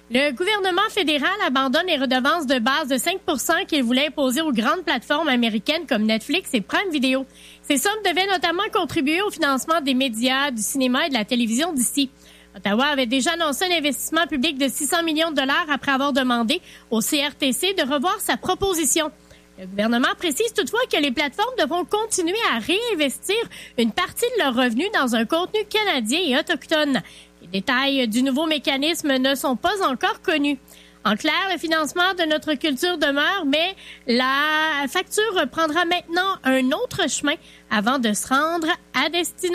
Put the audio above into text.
Le gouvernement fédéral abandonne les redevances de base de 5 % qu'il voulait imposer aux grandes plateformes américaines comme Netflix et Prime Video. Ces sommes devaient notamment contribuer au financement des médias, du cinéma et de la télévision d'ici. Ottawa avait déjà annoncé un investissement public de 600 millions de dollars après avoir demandé au CRTC de revoir sa proposition. Le gouvernement précise toutefois que les plateformes devront continuer à réinvestir une partie de leurs revenus dans un contenu canadien et autochtone. Les détails du nouveau mécanisme ne sont pas encore connus. En clair, le financement de notre culture demeure, mais la facture prendra maintenant un autre chemin avant de se rendre à destination.